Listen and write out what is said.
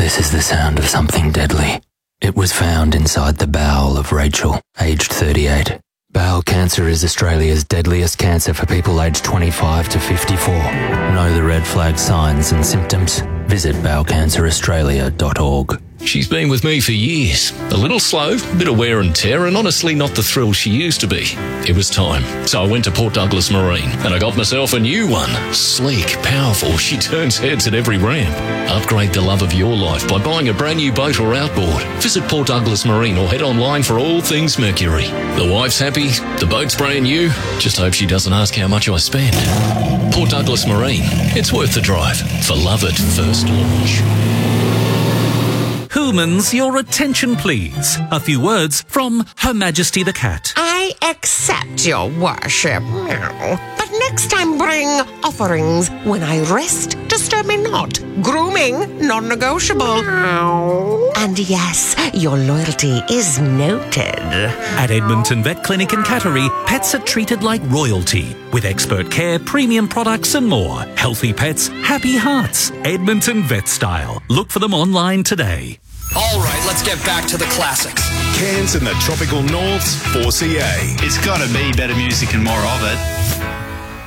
This is the sound of something deadly. It was found inside the bowel of Rachel, aged 38. Bowel cancer is Australia's deadliest cancer for people aged 25 to 54. Know the red flag signs and symptoms? Visit bowelcanceraustralia.org. She's been with me for years. A little slow, bit of wear and tear, and honestly not the thrill she used to be. It was time. So I went to Port Douglas Marine, and I got myself a new one. Sleek, powerful, she turns heads at every ramp. Upgrade the love of your life by buying a brand new boat or outboard. Visit Port Douglas Marine or head online for all things Mercury. The wife's happy, the boat's brand new. Just hope she doesn't ask how much I spend. Port Douglas Marine. It's worth the drive for love at first launch. Humans, your attention please. A few words from Her Majesty the Cat. I accept your worship, meow. But next time bring offerings. When I rest, disturb me not. Grooming, non-negotiable. Meow. And yes, your loyalty is noted. At Edmonton Vet Clinic and Cattery, pets are treated like royalty. With expert care, premium products and more. Healthy pets, happy hearts. Edmonton Vet Style. Look for them online today. All right, let's get back to the classics. Cairns and the tropical north's 4CA. It's got to be better music and more of it.